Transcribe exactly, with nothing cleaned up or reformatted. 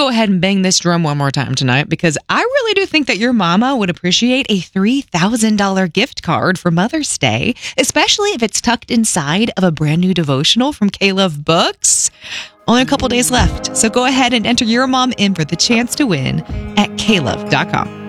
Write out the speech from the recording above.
go ahead and bang this drum one more time tonight because I really do think that your mama would appreciate a three thousand dollars gift card for Mother's Day, especially if it's tucked inside of a brand new devotional from K-Love Books. Only a couple days left, so go ahead and enter your mom in for the chance to win at K love dot com.